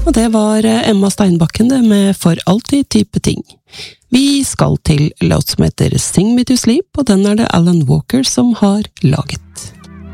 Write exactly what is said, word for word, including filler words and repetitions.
Og det var Emma Steinbakken det med For alltid type ting. Vi skal til låt som heter Sing Me to Sleep, og den er det Alan Walker som har laget.